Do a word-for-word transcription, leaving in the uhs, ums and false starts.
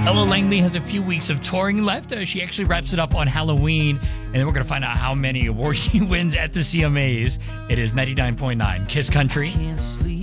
Ella Langley has a few weeks of touring left. Uh, she actually wraps it up on Halloween, and then we're going to find out how many awards she wins at the C M As. It is ninety-nine point nine Kiss Country. Can't sleep.